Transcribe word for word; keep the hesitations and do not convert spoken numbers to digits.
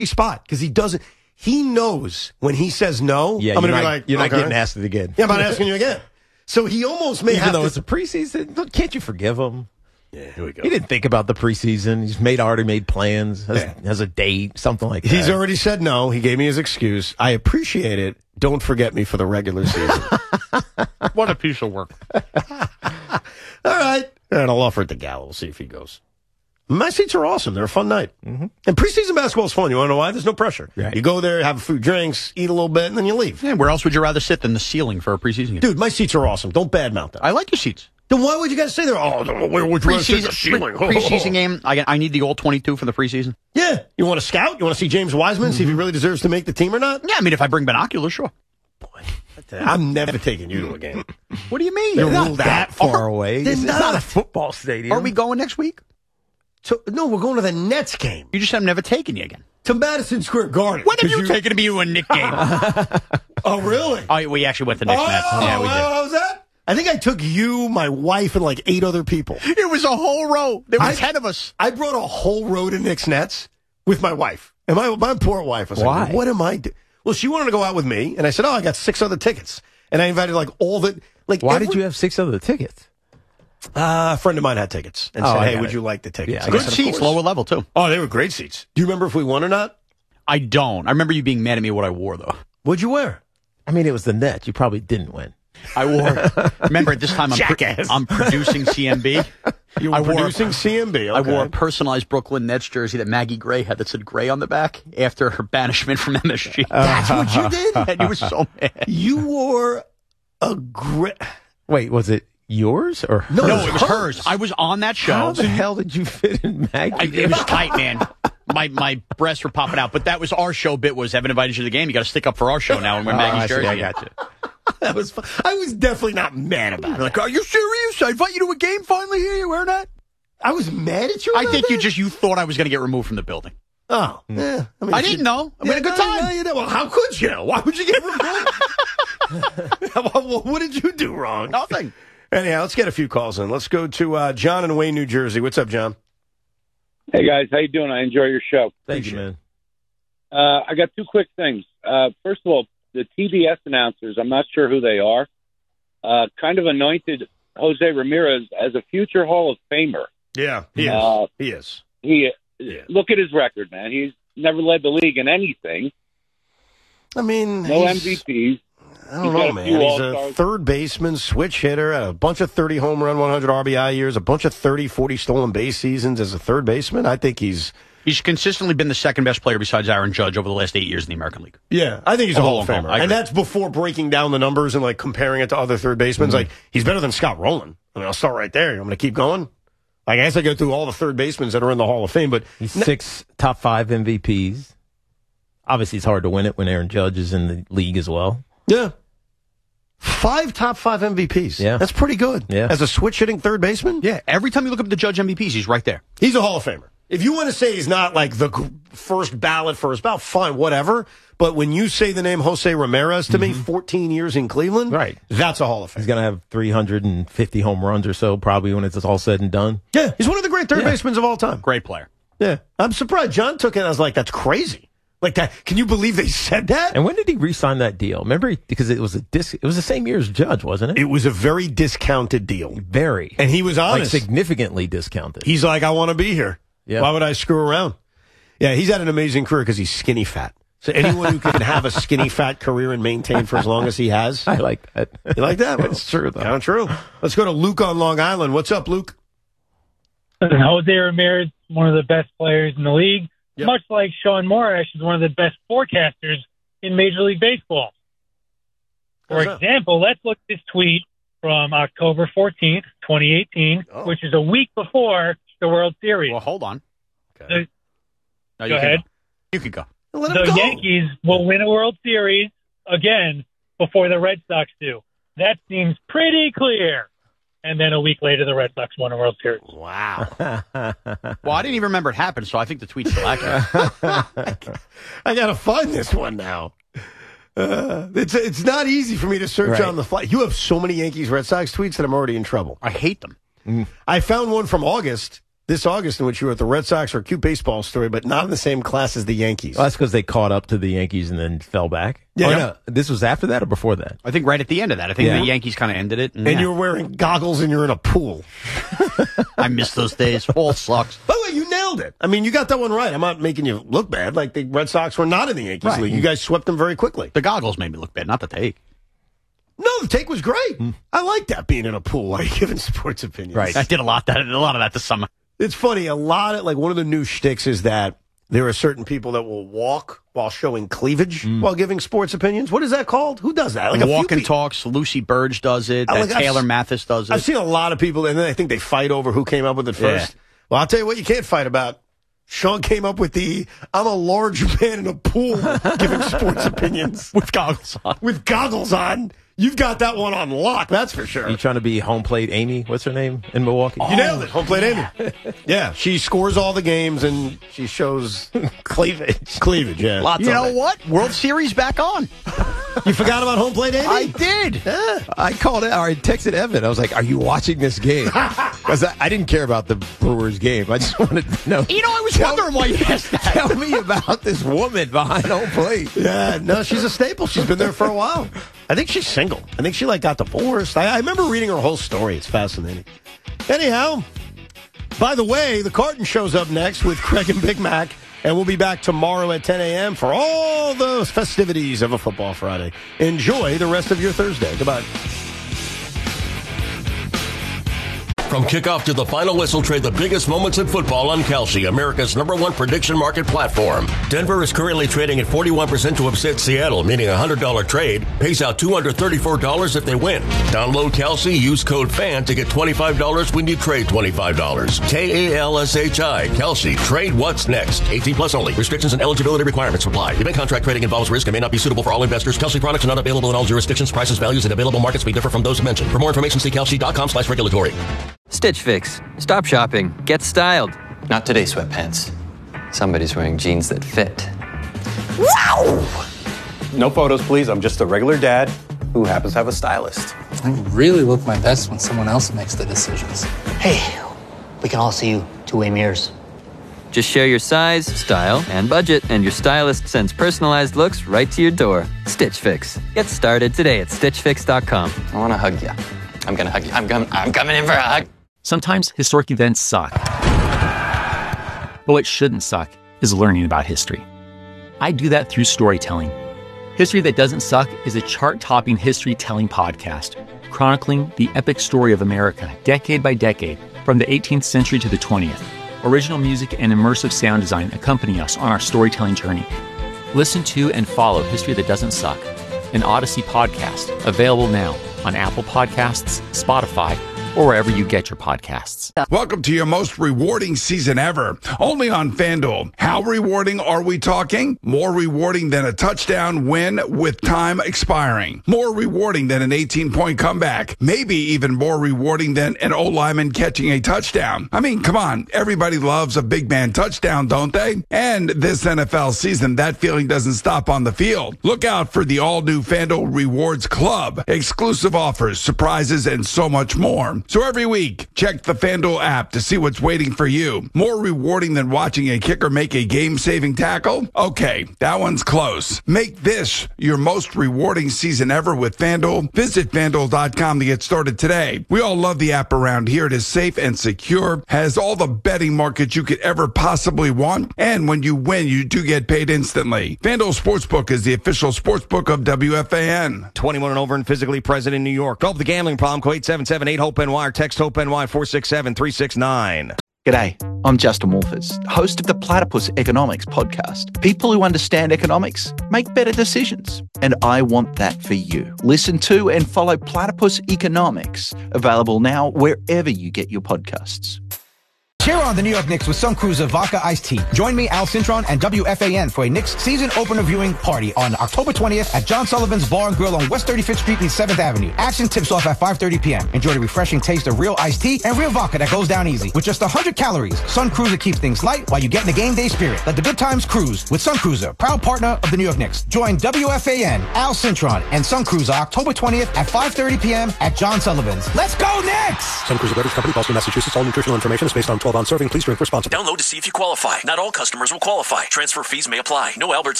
spot because he doesn't. He knows when he says no. Yeah, I'm going to be not, like, you're not okay. getting asked it again. Yeah, I'm not asking you again. So he almost may Even have though to. it's a preseason, can't you forgive him? Yeah, here we go. He didn't think about the preseason. He's made already made plans, has, Yeah. has a date, something like that. He's already said no. He gave me his excuse. I appreciate it. Don't forget me for the regular season. What a piece of work. All right. And I'll offer it to Gallo. We'll see if he goes. My seats are awesome. They're a fun night. Mm-hmm. And preseason basketball is fun. You want to know why? There's no pressure. Right. You go there, have a few drinks, eat a little bit, and then you leave. Yeah, where else would you rather sit than the ceiling for a preseason game? Dude, my seats are awesome. Don't badmouth them. I like your seats. Then why would you guys stay there? Oh, where would you rather sit? The ceiling? Pre- preseason game, I, I need the all twenty-two for the preseason. Yeah. You want to scout? You want to see James Wiseman, mm-hmm. see if he really deserves to make the team or not? Yeah, I mean, if I bring binoculars, sure. Boy, I'm never taking you to a game. What do you mean? You're not ruled that that far Are- away. They're It's not. not a football stadium. Are we going next week? So, no, we're going to the Nets game. You just said I'm never taking you again. To Madison Square Garden. When have 'Cause you taken me to a Knick game? Oh, really? Oh, we actually went to Knicks Oh, Nets. Yeah, we did. how was that? I think I took you, my wife, and like eight other people. It was a whole row. There were I- ten of us. I brought a whole row to Knicks Nets with my wife. And my, my poor wife was Why? like, what am I doing? Well, she wanted to go out with me. And I said, oh, I got six other tickets. And I invited like all the... like. Why every, did you have six other tickets? Uh, a friend of mine had tickets and Oh, said, I hey, got would it. you like the tickets? Yeah, I I Good said, "Of seats, course." lower level, too. Oh, they were great seats. Do you remember if we won or not? I don't. I remember you being mad at me what I wore, though. What'd you wear? I mean, it was the Nets. You probably didn't win. I wore... remember, at this time, I'm, pro- Jackass. I'm producing C M B. You were I wore- producing C M B. Okay. I wore a personalized Brooklyn Nets jersey that Maggie Gray had that said Gray on the back after her banishment from M S G. That's what you did? And you were so mad. You wore a great... Wait, was it yours or No, hers? No, it was hers. I was on that show. How the hell did you fit in Maggie? I, it was tight, man. My my breasts were popping out. But that was our show bit was Evan invited you to the game. You got to stick up for our show now and wear Oh, Maggie's I see. jersey. I got you. That was fun. I was definitely not mad about it. Like, are you serious? I invite you to a game finally here. You wearing that? I was mad at you I about think you that? just you thought I was going to get removed from the building. Oh, yeah. I, mean, I if didn't you- know. I had a good no, time. no, you know. Well, how could you? Why would you get removed? Well, what did you do wrong? Nothing. Anyhow, let's get a few calls in. Let's go to uh, John in Wayne, New Jersey. What's up, John? Hey guys, how you doing? I enjoy your show. Thank you, man. Uh, I got two quick things. Uh, first of all, the T B S announcers, I'm not sure who they are, uh, kind of anointed Jose Ramirez as a future Hall of Famer. Yeah, he is. Uh, he is. He Yeah. Look at his record, man. He's never led the league in anything. I mean, No he's- M V Ps. I don't He's know, got a man. few He's a All-Stars. third baseman, switch hitter, a bunch of thirty home run, one hundred R B I years, a bunch of thirty, forty stolen base seasons as a third baseman. I think he's... He's consistently been the second best player besides Aaron Judge over the last eight years in the American League. Yeah, I think he's a Oh, Hall of oh, Famer. I agree. And that's before breaking down the numbers and like comparing it to other third basemen. Mm-hmm. Like, he's better than Scott Rowland. I mean, I'll start right there. I'm going to keep going. Like, I guess I go through all the third basemen that are in the Hall of Fame, but He's six top five M V Ps. Obviously, it's hard to win it when Aaron Judge is in the league as well. yeah. Five top five M V Ps. Yeah. That's pretty good. Yeah. As a switch hitting third baseman, Yeah, every time you look up the Judge M V Ps, he's right there. he's a Hall of Famer. If you want to say he's not like the g- first ballot first ballot, fine, whatever. But when you say the name Jose Ramirez to me, fourteen years in Cleveland, Right. that's a Hall of Fame. He's going to have three hundred fifty home runs or so probably when it's all said and done. Yeah, he's one of the great third Yeah. basemen of all time. Great player. Yeah, I'm surprised John took it. I was like, that's crazy. Like that. Can you believe they said that? And when did he re-sign that deal? Remember, he- because it was a dis- it was the same year as Judge, wasn't it? It was a very discounted deal, Very. and he was like honest. significantly discounted. He's like, I want to be here. Yeah. Why would I screw around? Yeah, he's had an amazing career because he's skinny fat. So anyone who can have a skinny fat career and maintain for as long as he has, I like that. you like that? It's true, though. Kind of true. Let's go to Luke on Long Island. What's up, Luke? Jose Ramirez, one of the best players in the league, Yep. much like Sean Morash is one of the best forecasters in Major League Baseball. For How's that? example, let's look at this tweet from October fourteenth, twenty eighteen, Oh. which is a week before the World Series. Well, hold on. Okay. No, Go you can ahead. Go. You can go. Let him The go. Yankees will win a World Series again before the Red Sox do. That seems pretty clear. And then a week later, the Red Sox won a World Series. Wow. Well, I didn't even remember it happened, so I think the tweet's still accurate. I got to find this one now. Uh, it's it's not easy for me to search Right. on the fly. You have so many Yankees Red Sox tweets that I'm already in trouble. I hate them. I found one from August, this August in which you were at the Red Sox are a cute baseball story, but not in the same class as the Yankees. Well, that's because they caught up to the Yankees and then fell back. Yeah. Oh, no, this was after that or before that? I think right at the end of that. I think Yeah. the Yankees kind of ended it. And, And yeah. you were wearing goggles and you're in a pool. I miss those days. Fall sucks. By the way, you nailed it. I mean, you got that one right. I'm not making you look bad. Like the Red Sox were not in the Yankees Right. League. You guys swept them very quickly. The goggles made me look bad, not the take. No, the take was great. I like that being in a pool while you're giving sports opinions. Right. I did a lot that a lot of that this summer. It's funny. A lot of like one of the new shticks is that there are certain people that will walk while showing cleavage while giving sports opinions. What is that called? Who does that? Like a Walk few and people. talks. Lucy Burge does it. I That like- I've Taylor s- Mathis does it. I've seen a lot of people, and then I think they fight over who came up with it first. Yeah. Well, I'll tell you what you can't fight about. Sean came up with the I'm a large man in a pool giving sports opinions with goggles on. with goggles on. You've got that one on lock, that's for sure. You trying to be home plate Amy? What's her name in Milwaukee? You nailed it. Home plate Amy. Yeah, she scores all the games and she shows cleavage. Cleavage, yeah. Lots You of know it. what? World Series back on. You forgot about home plate Amy? I did. I called it, or I texted Evan. I was like, are you watching this game? Because I, I didn't care about the Brewers game. I just wanted to know. You know, I was Tell- wondering why you asked that. Tell me about this woman behind home plate. Yeah, no, she's a staple. She's been there for a while. I think she's single. I think she like got divorced. I, I remember reading her whole story. It's fascinating. Anyhow, by the way, the Carton shows up next with Craig and Big Mac, and we'll be back tomorrow at ten a.m. for all the festivities of a Football Friday. Enjoy the rest of your Thursday. Goodbye. From kickoff to the final whistle, trade the biggest moments in football on Kalshi, America's number one prediction market platform. Denver is currently trading at forty-one percent to upset Seattle, meaning a one hundred dollars trade pays out two hundred thirty-four dollars if they win. Download Kalshi, use code FAN to get twenty-five dollars when you trade twenty-five dollars. K A L S H I, Kalshi. Trade what's next. eighteen plus only. Restrictions and eligibility requirements apply. Event contract trading involves risk and may not be suitable for all investors. Kalshi products are not available in all jurisdictions. Prices, values, and available markets may differ from those mentioned. For more information, see kalshi.com slash regulatory. Stitch Fix. Stop shopping. Get styled. Not today, sweatpants. Somebody's wearing jeans that fit. No photos, please. I'm just a regular dad who happens to have a stylist. I really look my best when someone else makes the decisions. Hey, we can all see you two-way mirrors. Just share your size, style, and budget, and your stylist sends personalized looks right to your door. Stitch Fix. Get started today at stitch fix dot com. I want to hug you. I'm going to hug you. I'm, com- I'm coming in for a hug. Sometimes historic events suck. But what shouldn't suck is learning about history. I do that through storytelling. History That Doesn't Suck is a chart-topping history-telling podcast chronicling the epic story of America, decade by decade, from the eighteenth century to the twentieth. Original music and immersive sound design accompany us on our storytelling journey. Listen to and follow History That Doesn't Suck, an Odyssey podcast, available now on Apple Podcasts, Spotify, or wherever you get your podcasts. Welcome to your most rewarding season ever, only on FanDuel. How rewarding are we talking? More rewarding than a touchdown win with time expiring. More rewarding than an eighteen-point comeback. Maybe even more rewarding than an O-lineman catching a touchdown. I mean, come on. Everybody loves a big man touchdown, don't they? And this N F L season, that feeling doesn't stop on the field. Look out for the all-new FanDuel Rewards Club. Exclusive offers, surprises, and so much more. So every week, check the FanDuel app to see what's waiting for you. More rewarding than watching a kicker make a game-saving tackle? Okay, that one's close. Make this your most rewarding season ever with FanDuel. Visit FanDuel dot com to get started today. We all love the app around here. It is safe and secure, has all the betting markets you could ever possibly want, and when you win, you do get paid instantly. FanDuel Sportsbook is the official sportsbook of W F A N. twenty-one and over and physically present in New York. Call the gambling problem. Call eight seven seven eight hope N Y or text HOPE N Y four six seven three six nine. G'day, I'm Justin Wolfers, host of the Platypus Economics podcast. People who understand economics make better decisions, and I want that for you. Listen to and follow Platypus Economics, available now wherever you get your podcasts. Cheer on the New York Knicks with Sun Cruiser Vodka Iced Tea. Join me, Al Cintron, and W F A N for a Knicks season opener viewing party on October twentieth at John Sullivan's Bar and Grill on West thirty-fifth Street and seventh Avenue. Action tips off at five thirty p.m. Enjoy the refreshing taste of real iced tea and real vodka that goes down easy. With just one hundred calories, Sun Cruiser keeps things light while you get in the game day spirit. Let the good times cruise with Sun Cruiser, proud partner of the New York Knicks. Join W F A N, Al Cintron, and Sun Cruiser October twentieth at five thirty p.m. at John Sullivan's. Let's go Knicks! Sun Cruiser Beverage Company, Boston, Massachusetts. All nutritional information is based on twelve twelve ounce serving. Please drink responsibly. Download to see if you qualify. Not all customers will qualify. Transfer fees may apply. No Albertsons